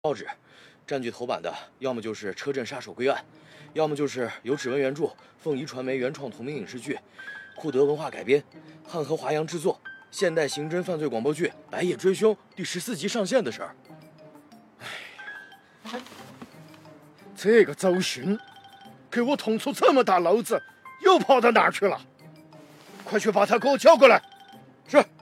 报纸占据头版的，要么就是车震杀手归案，要么就是由指纹原著、凤仪传媒原创同名影视剧，库德文化改编，汉和华阳制作，现代刑侦犯罪广播剧《白夜追凶》第14集上线的事儿。 哎呀，这个周迅给我捅出这么大篓子，又跑到哪儿去了？快去把他给我叫过来。是。